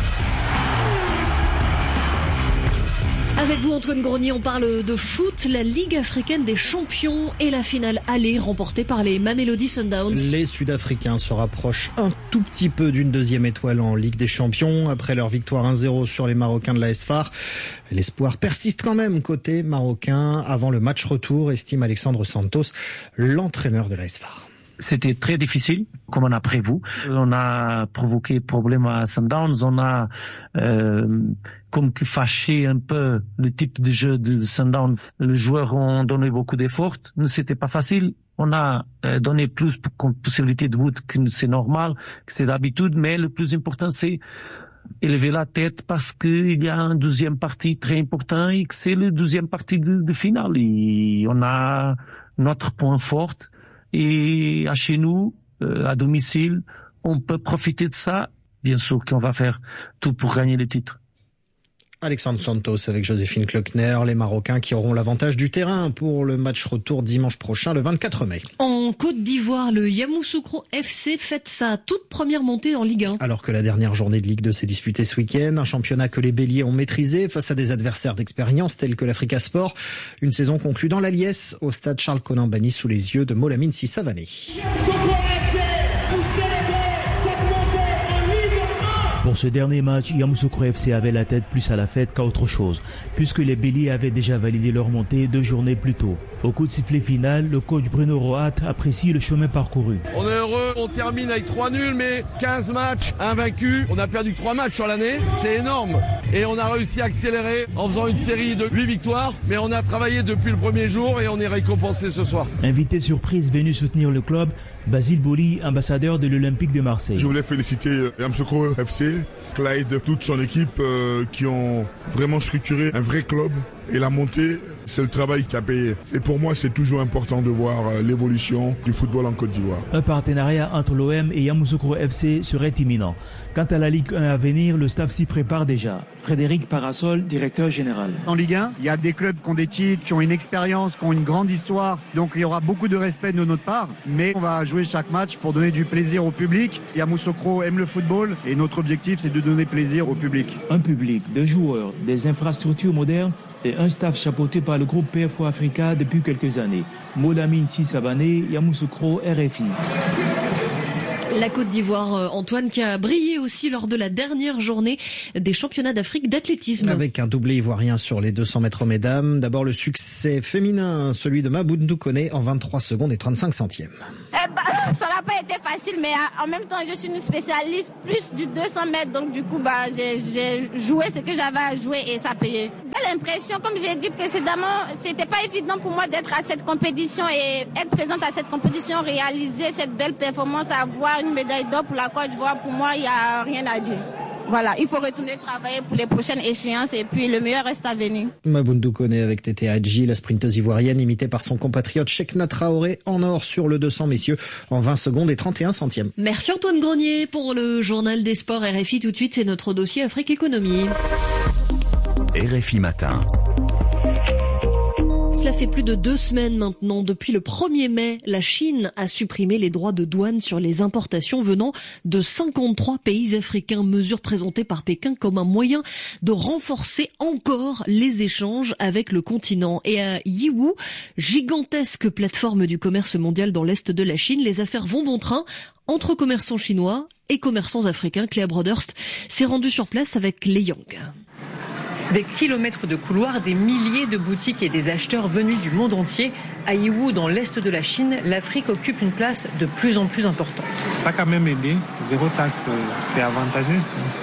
Avec vous Antoine Grenier, on parle de foot, la Ligue africaine des champions et la finale aller remportée par les Mamelodi Sundowns. Les Sud-Africains se rapprochent un tout petit peu d'une deuxième étoile en Ligue des champions après leur victoire 1-0 sur les Marocains de l'AS FAR. L'espoir persiste quand même côté marocain avant le match retour, estime Alexandre Santos, l'entraîneur de l'AS FAR. C'était très difficile, comme on a prévu. On a provoqué problème à Sundowns. On a comme fâché un peu le type de jeu de Sundowns. Les joueurs ont donné beaucoup d'efforts. C'était pas facile. On a donné plus de possibilités de but que c'est normal, que c'est d'habitude. Mais le plus important, c'est élever la tête parce qu'il y a une deuxième partie très importante et que c'est la deuxième partie de finale. Et on a notre point fort. Et à chez nous, à domicile, on peut profiter de ça. Bien sûr qu'on va faire tout pour gagner les titres. Alexandre Santos avec Joséphine Klockner, les Marocains qui auront l'avantage du terrain pour le match retour dimanche prochain, le 24 mai. En Côte d'Ivoire, le Yamoussoukro FC fête sa toute première montée en Ligue 1. Alors que la dernière journée de Ligue 2 s'est disputée ce week-end, un championnat que les Béliers ont maîtrisé face à des adversaires d'expérience tels que l'Africa Sport. Une saison conclue dans la liesse au stade Charles-Konan-Banny sous les yeux de Molamine Sissavané. Pour ce dernier match, Yamoussoukro FC avait la tête plus à la fête qu'à autre chose, puisque les Béliers avaient déjà validé leur montée 2 journées plus tôt. Au coup de sifflet final, le coach Bruno Roat apprécie le chemin parcouru. On est heureux, on termine avec 3 nuls, mais 15 matchs invaincus. On a perdu que 3 matchs sur l'année, c'est énorme. Et on a réussi à accélérer en faisant une série de 8 victoires, mais on a travaillé depuis le premier jour et on est récompensé ce soir. Invité surprise venu soutenir le club, Basile Boli, ambassadeur de l'Olympique de Marseille. Je voulais féliciter Yamoussoukro FC, Clyde, toute son équipe qui ont vraiment structuré un vrai club. Et la montée, c'est le travail qui a payé. Et pour moi, c'est toujours important de voir l'évolution du football en Côte d'Ivoire. Un partenariat entre l'OM et Yamoussoukro FC serait imminent. Quant à la Ligue 1 à venir, le staff s'y prépare déjà. Frédéric Parasol, directeur général. En Ligue 1, il y a des clubs qui ont des titres, qui ont une expérience, qui ont une grande histoire. Donc il y aura beaucoup de respect de notre part. Mais on va jouer chaque match pour donner du plaisir au public. Yamoussoukro aime le football et notre objectif, c'est de donner plaisir au public. Un public, des joueurs, des infrastructures modernes et un staff chapeauté par le groupe PFO Africa depuis quelques années. Molamine Sissavané, Yamoussoukro, RFI. La Côte d'Ivoire, Antoine, qui a brillé aussi lors de la dernière journée des championnats d'Afrique d'athlétisme. Avec un doublé ivoirien sur les 200 mètres mesdames. D'abord le succès féminin, celui de Maboundou Koné en 23 secondes et 35 centièmes. Ça n'a pas été facile, mais en même temps, je suis une spécialiste plus du 200 mètres. Donc du coup, j'ai joué ce que j'avais à jouer et ça payait. J'ai l'impression, comme j'ai dit précédemment, c'était pas évident pour moi d'être à cette compétition et être présente à cette compétition, réaliser cette belle performance, avoir une médaille d'or pour la Côte d'Ivoire. Pour moi, il n'y a rien à dire. Voilà, il faut retourner travailler pour les prochaines échéances et puis le meilleur reste à venir. Maboundou Koné avec Tété Hadji, la sprinteuse ivoirienne imitée par son compatriote Cheikhna Traoré en or sur le 200 messieurs en 20 secondes et 31 centièmes. Merci Antoine Grenier pour le journal des sports RFI. Tout de suite, c'est notre dossier Afrique Économie. RFI Matin. Cela fait plus de 2 semaines maintenant. Depuis le 1er mai, la Chine a supprimé les droits de douane sur les importations venant de 53 pays africains. Mesure présentée par Pékin comme un moyen de renforcer encore les échanges avec le continent. Et à Yiwu, gigantesque plateforme du commerce mondial dans l'est de la Chine, les affaires vont bon train entre commerçants chinois et commerçants africains. Cléa Broderst s'est rendue sur place avec Lei Yang. Des kilomètres de couloirs, des milliers de boutiques et des acheteurs venus du monde entier. À Yiwu, dans l'est de la Chine, l'Afrique occupe une place de plus en plus importante. Ça a quand même aidé. Zéro taxe, c'est avantageux.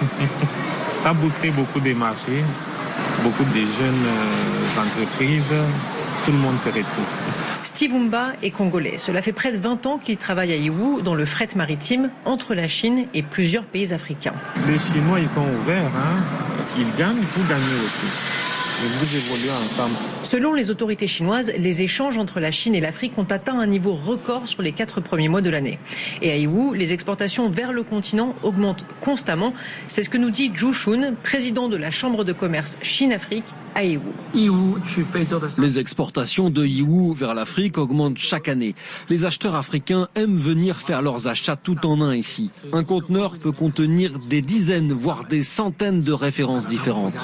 Ça a boosté beaucoup des marchés, beaucoup de jeunes entreprises. Tout le monde se retrouve. Steve Umba est congolais. Cela fait près de 20 ans qu'il travaille à Yiwu, dans le fret maritime, entre la Chine et plusieurs pays africains. Les Chinois, ils sont ouverts. Ils gagnent, vous gagnez aussi. Et vous évoluez ensemble. Selon les autorités chinoises, les échanges entre la Chine et l'Afrique ont atteint un niveau record sur les 4 premiers mois de l'année. Et à Yiwu, les exportations vers le continent augmentent constamment. C'est ce que nous dit Zhu Shun, président de la Chambre de commerce Chine-Afrique à Yiwu. Les exportations de Yiwu vers l'Afrique augmentent chaque année. Les acheteurs africains aiment venir faire leurs achats tout en un ici. Un conteneur peut contenir des dizaines, voire des centaines de références différentes.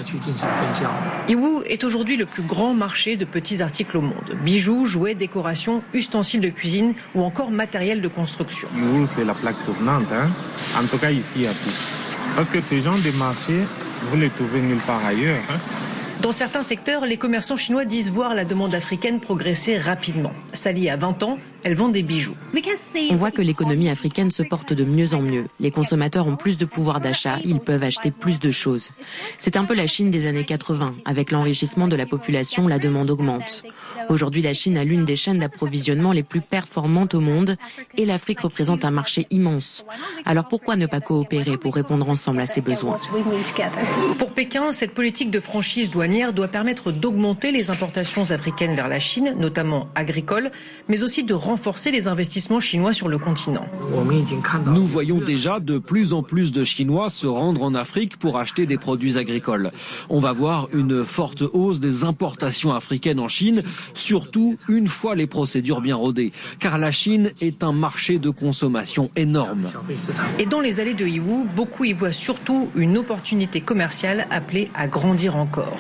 Yiwu est aujourd'hui le plus grand marché de petits articles au monde. Bijoux, jouets, décorations, ustensiles de cuisine ou encore matériel de construction. Yiwu, c'est la plaque tournante. En tout cas, ici, à tous. Parce que ce genre de marché, vous ne les trouvez nulle part ailleurs. Dans certains secteurs, les commerçants chinois disent voir la demande africaine progresser rapidement. Sally a 20 ans, elle vend des bijoux. On voit que l'économie africaine se porte de mieux en mieux. Les consommateurs ont plus de pouvoir d'achat, ils peuvent acheter plus de choses. C'est un peu la Chine des années 80. Avec l'enrichissement de la population, la demande augmente. Aujourd'hui, la Chine a l'une des chaînes d'approvisionnement les plus performantes au monde et l'Afrique représente un marché immense. Alors pourquoi ne pas coopérer pour répondre ensemble à ces besoins ? Pour Pékin, cette politique de franchise douanière doit permettre d'augmenter les importations africaines vers la Chine, notamment agricoles, mais aussi de renforcer les investissements chinois sur le continent. Nous voyons déjà de plus en plus de Chinois se rendre en Afrique pour acheter des produits agricoles. On va voir une forte hausse des importations africaines en Chine, surtout une fois les procédures bien rodées, car la Chine est un marché de consommation énorme. Et dans les allées de Yiwu, beaucoup y voient surtout une opportunité commerciale appelée à grandir encore.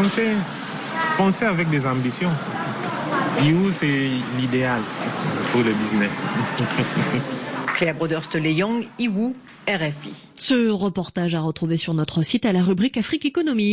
Pensez avec des ambitions. Yiwu, c'est l'idéal pour le business. Claire Broderst-Leyang, Yiwu, RFI. Ce reportage à retrouver sur notre site à la rubrique Afrique Économie.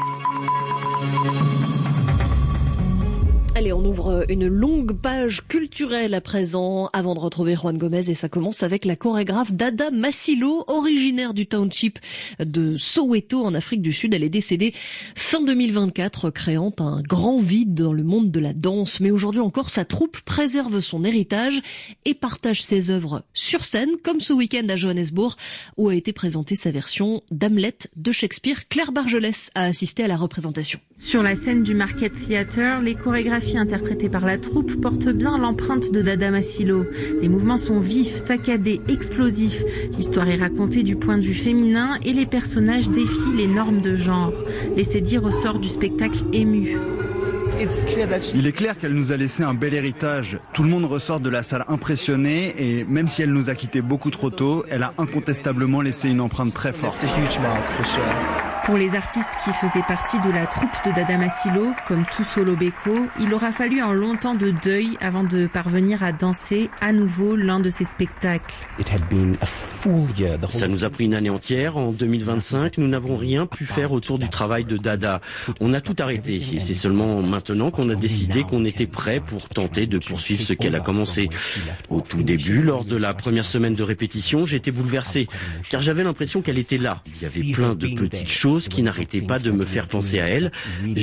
Allez, on ouvre une longue page culturelle à présent avant de retrouver Juan Gomez et ça commence avec la chorégraphe Dada Masilo, originaire du township de Soweto en Afrique du Sud. Elle est décédée fin 2024, créant un grand vide dans le monde de la danse. Mais aujourd'hui encore, sa troupe préserve son héritage et partage ses œuvres sur scène, comme ce week-end à Johannesburg où a été présentée sa version d'Hamlet de Shakespeare. Claire Bargelès a assisté à la représentation. Sur la scène du Market Theatre, les chorégraphies interprétées par la troupe portent bien l'empreinte de Dada Masilo. Les mouvements sont vifs, saccadés, explosifs. L'histoire est racontée du point de vue féminin et les personnages défient les normes de genre. Lessédi ressort du spectacle ému. Il est clair qu'elle nous a laissé un bel héritage. Tout le monde ressort de la salle impressionné et même si elle nous a quittés beaucoup trop tôt, elle a incontestablement laissé une empreinte très forte. Pour les artistes qui faisaient partie de la troupe de Dada Masilo, comme Tuso Lobeko, il aura fallu un long temps de deuil avant de parvenir à danser à nouveau l'un de ses spectacles. Ça nous a pris une année entière. En 2025, nous n'avons rien pu faire autour du travail de Dada. On a tout arrêté et c'est seulement maintenant qu'on a décidé qu'on était prêt pour tenter de poursuivre ce qu'elle a commencé. Au tout début, lors de la première semaine de répétition, j'étais bouleversé car j'avais l'impression qu'elle était là. Il y avait plein de petites choses qui n'arrêtaient pas de me faire penser à elle.